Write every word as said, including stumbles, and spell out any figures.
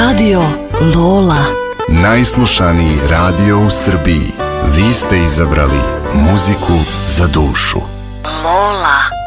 Radio Lola. Najslušaniji radio u Srbiji. Vi ste izabrali muziku za dušu. Lola.